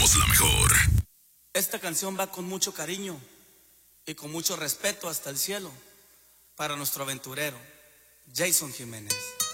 somos la mejor. Esta canción va con mucho cariño y con mucho respeto hasta el cielo para nuestro aventurero, Jason Jiménez.